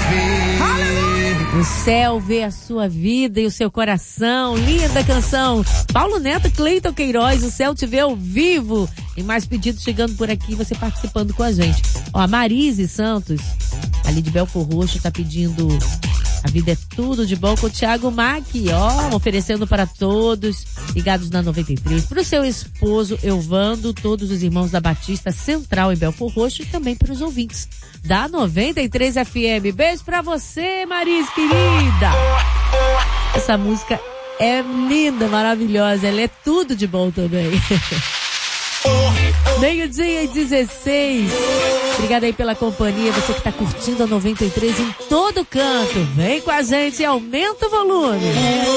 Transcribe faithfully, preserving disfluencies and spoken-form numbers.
O céu vê a sua vida e o seu coração. Linda canção. Paulo Neto, Cleiton Queiroz, o céu te vê ao vivo. E mais pedidos chegando por aqui, você participando com a gente. Ó, a Marise Santos, ali de Belfor Roxo, tá pedindo A Vida é Tudo de Bom com o Thiago Mack, ó, oferecendo para todos, ligados na noventa e três, pro seu esposo Elvando, todos os irmãos da Batista Central em Belfor Roxo e também para os ouvintes da noventa e três F M. Beijo pra você, Marise, querida. Essa música é linda, maravilhosa, ela é tudo de bom também. Meio-dia e dezesseis. Obrigada aí pela companhia, você que tá curtindo a noventa e três em todo canto. Vem com a gente e aumenta o volume.